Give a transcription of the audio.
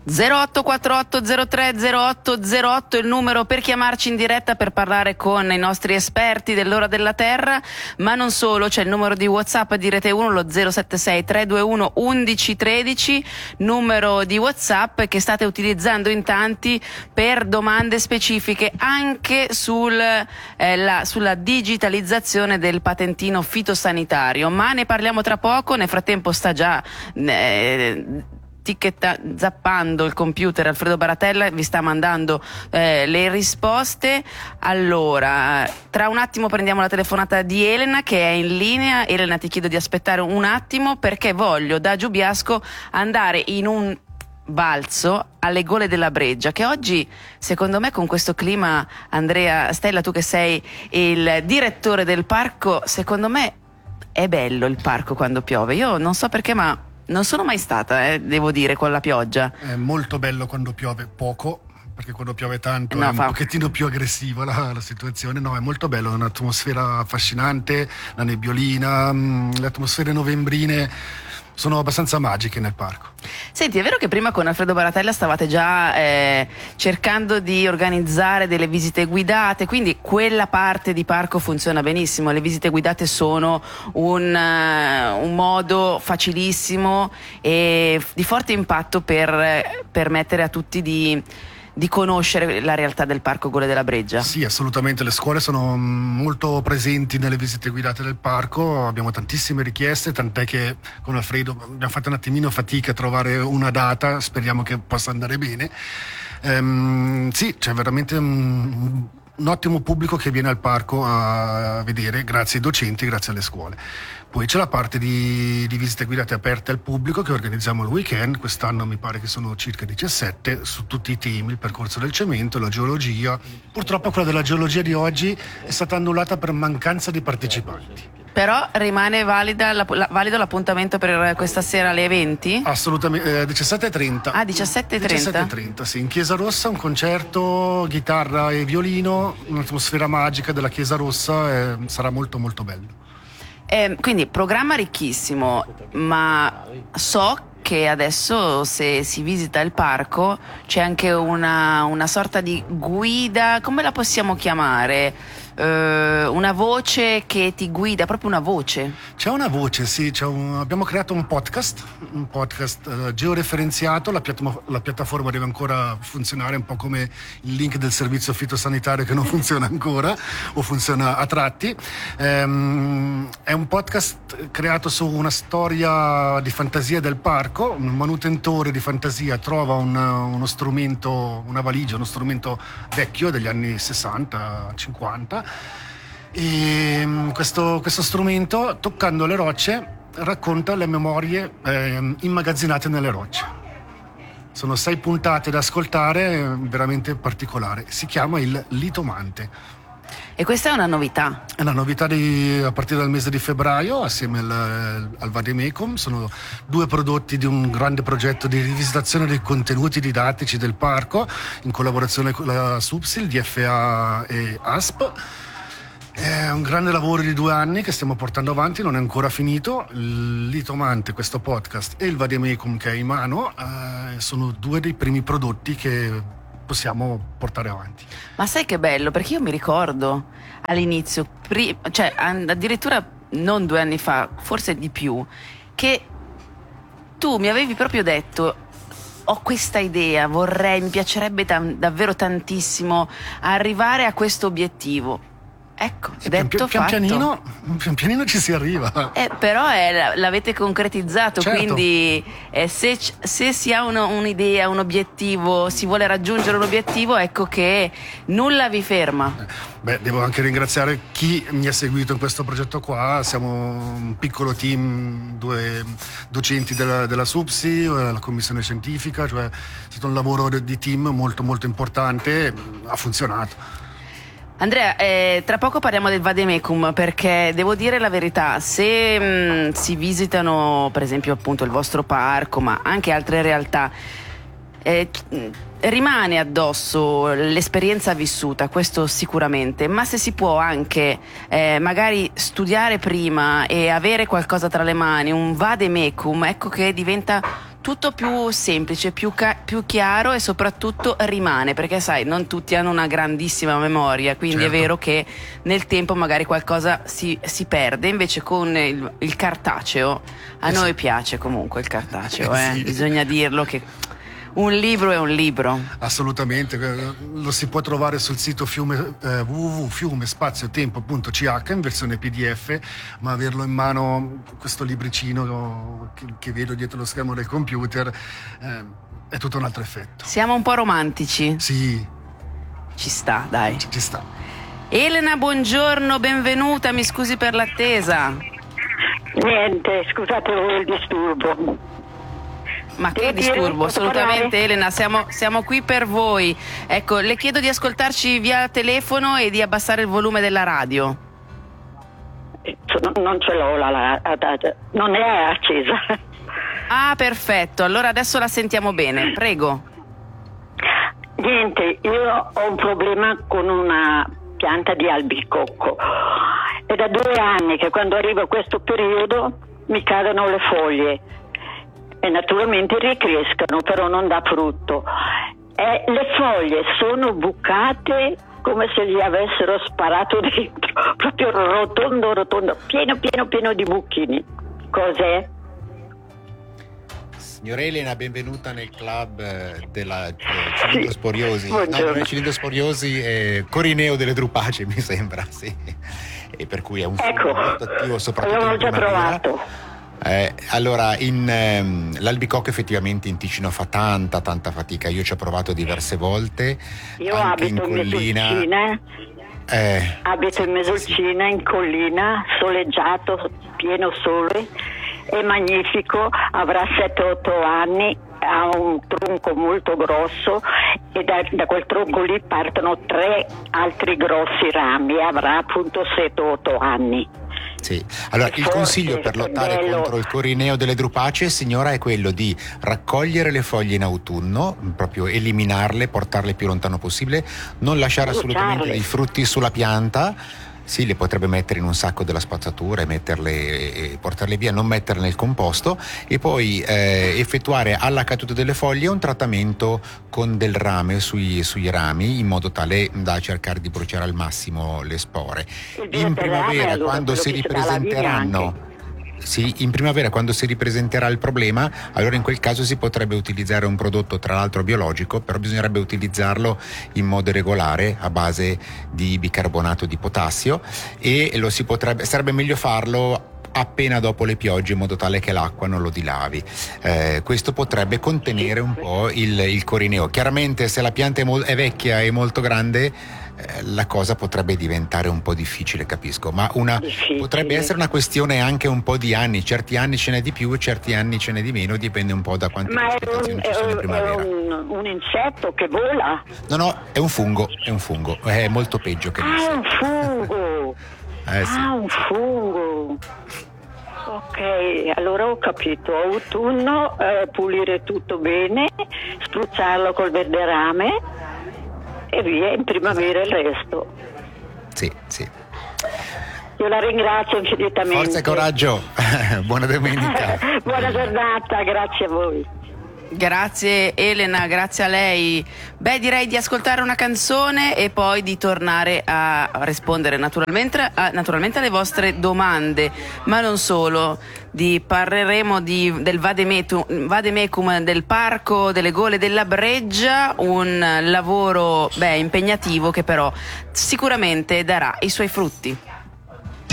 0848030808 il numero per chiamarci in diretta per parlare con i nostri esperti dell'ora della Terra, ma non solo, c'è il numero di WhatsApp di Rete 1, lo 076 321 1113, numero di WhatsApp che state utilizzando in tanti per domande specifiche anche sulla digitalizzazione del patentino fitosanitario, ma ne parliamo tra poco. Nel frattempo sta già zappando il computer Alfredo Baratella, vi sta mandando le risposte. Allora, tra un attimo prendiamo la telefonata di Elena che è in linea. Elena, ti chiedo di aspettare un attimo perché voglio da Giubiasco andare in un balzo alle Gole della Breggia, che oggi secondo me con questo clima, Andrea, Stella, tu che sei il direttore del parco, secondo me è bello il parco quando piove. Io non so perché, ma non sono mai stata, devo dire, con la pioggia. È molto bello quando piove poco, perché quando piove tanto è un pochettino più aggressiva la situazione. No, è molto bello, è un'atmosfera affascinante, la nebbiolina, le atmosfere novembrine sono abbastanza magiche nel parco. Senti, è vero che prima con Alfredo Baratella stavate già cercando di organizzare delle visite guidate, quindi quella parte di parco funziona benissimo. Le visite guidate sono un modo facilissimo e di forte impatto per permettere a tutti di conoscere la realtà del parco Gole della Breggia. Sì, assolutamente, le scuole sono molto presenti nelle visite guidate del parco, abbiamo tantissime richieste, tant'è che con Alfredo abbiamo fatto un attimino fatica a trovare una data, speriamo che possa andare bene. Sì, c'è veramente un ottimo pubblico che viene al parco a vedere, grazie ai docenti, grazie alle scuole. Poi c'è la parte di visite guidate aperte al pubblico che organizziamo il weekend. Quest'anno mi pare che sono circa 17 su tutti i temi, il percorso del cemento, la geologia. Purtroppo quella della geologia di oggi è stata annullata per mancanza di partecipanti. Però rimane valido l'appuntamento per questa sera alle 20? Assolutamente, 17:30. Ah, 17:30? 17:30, sì, in Chiesa Rossa, un concerto, chitarra e violino, un'atmosfera magica della Chiesa Rossa, sarà molto molto bello. Quindi programma ricchissimo, ma so che adesso se si visita il parco c'è anche una sorta di guida, come la possiamo chiamare? Una voce che ti guida, proprio una voce. C'è una voce, sì, abbiamo creato un podcast georeferenziato, la piattaforma deve ancora funzionare, un po' come il link del servizio fitosanitario che non funziona ancora o funziona a tratti. È un podcast creato su una storia di fantasia del parco. Un manutentore di fantasia trova uno strumento, una valigia, uno strumento vecchio degli anni 60-50, e questo strumento, toccando le rocce, racconta le memorie immagazzinate nelle rocce. Sono 6 puntate da ascoltare, veramente particolare. Si chiama il Litomante. E questa è una novità? È una novità a partire dal mese di febbraio, assieme al Vademecum. Sono 2 prodotti di un grande progetto di rivisitazione dei contenuti didattici del parco, in collaborazione con la SUPSI, DFA e ASP. È un grande lavoro di 2 anni che stiamo portando avanti, non è ancora finito. Il Litomante, questo podcast, e il Vademecum che è in mano sono 2 dei primi prodotti che possiamo portare avanti. Ma sai che bello, perché io mi ricordo all'inizio, cioè addirittura non 2 anni fa, forse di più, che tu mi avevi proprio detto: ho questa idea, mi piacerebbe davvero tantissimo arrivare a questo obietto. Ecco, sì, detto pian fatto. Pian pianino ci si arriva. Però l'avete concretizzato, certo. Quindi se si ha un'idea, un obiettivo, si vuole raggiungere un obiettivo, ecco che nulla vi ferma. Devo anche ringraziare chi mi ha seguito in questo progetto qua. Siamo un piccolo team, 2 docenti della SUPSI, la commissione scientifica, cioè è stato un lavoro di team molto molto importante, ha funzionato. Andrea, tra poco parliamo del Vademecum, perché devo dire la verità, se si visitano per esempio appunto il vostro parco, ma anche altre realtà, rimane addosso l'esperienza vissuta, questo sicuramente, ma se si può anche magari studiare prima e avere qualcosa tra le mani, un vademecum, ecco che diventa tutto più semplice, più chiaro e soprattutto rimane, perché sai, non tutti hanno una grandissima memoria, quindi certo. È vero che nel tempo magari qualcosa si perde, invece con il cartaceo a noi piace comunque il cartaceo, Sì. Bisogna dirlo che un libro è un libro. Assolutamente, lo si può trovare sul sito www.fiumespaziotempo.ch in versione PDF, ma averlo in mano, questo libricino che vedo dietro lo schermo del computer, è tutto un altro effetto. Siamo un po' romantici? Sì. Ci sta, dai. Ci sta. Elena, buongiorno, benvenuta, mi scusi per l'attesa. Niente, scusate voi il disturbo. Ma che disturbo, assolutamente Elena, siamo qui per voi. Ecco, le chiedo di ascoltarci via telefono e di abbassare il volume della radio. Non ce l'ho, non è accesa. Ah, perfetto, allora adesso la sentiamo bene, prego. Niente, io ho un problema con una pianta di albicocco. È da 2 anni che quando arriva questo periodo mi cadono le foglie. E naturalmente ricrescono, però non dà frutto. Le foglie sono bucate come se gli avessero sparato dentro, proprio rotondo, pieno di buchini. Cos'è? Signora Elena, benvenuta nel club della cilindrosporiosi. No, non è cilindrosporiosi, corineo delle drupacee, mi sembra, sì. E per cui è un fungo molto attivo, soprattutto in primavera. Provato. Allora, l'albicocco effettivamente in Ticino fa tanta fatica. Io ci ho provato diverse volte. Io anche abito in collina. Abito in Mesolcina, in collina, soleggiato, pieno sole, è magnifico, avrà 7-8 anni, ha un tronco molto grosso e da quel tronco lì partono 3 altri grossi rami, avrà appunto 7-8 anni. Sì. Allora, il consiglio per lottare contro il corineo delle drupacee, signora, è quello di raccogliere le foglie in autunno, proprio eliminarle, portarle più lontano possibile, non lasciare assolutamente dei frutti sulla pianta. Sì, le potrebbe mettere in un sacco della spazzatura e portarle via, non metterle nel composto, e poi effettuare alla caduta delle foglie un trattamento con del rame sui rami, in modo tale da cercare di bruciare al massimo le spore. In primavera, quando si ripresenteranno quando si ripresenterà il problema, allora in quel caso si potrebbe utilizzare un prodotto tra l'altro biologico, però bisognerebbe utilizzarlo in modo regolare a base di bicarbonato di potassio, e sarebbe meglio farlo appena dopo le piogge, in modo tale che l'acqua non lo dilavi. Questo potrebbe contenere un po' il corineo. Chiaramente, se la pianta è vecchia e molto grande, la cosa potrebbe diventare un po' difficile, capisco, ma potrebbe essere una questione anche un po' di anni. Certi anni ce n'è di più, certi anni ce n'è di meno, dipende un po' da quante precipitazioni ci sono in primavera. È un insetto che vola? No, è un fungo, è molto peggio che l'insetto. È un fungo! Sì. Un fungo! Ok, allora ho capito. Autunno, pulire tutto bene, spruzzarlo col verderame e via, in primavera il resto. Sì. Io la ringrazio infinitamente. Forza e coraggio. Buona domenica. Buona giornata, grazie a voi. Grazie Elena, grazie a lei. Beh, direi di ascoltare una canzone e poi di tornare a rispondere naturalmente alle vostre domande, ma non solo. Parleremo del vademecum del Parco delle Gole della Breggia, un lavoro impegnativo che però sicuramente darà i suoi frutti.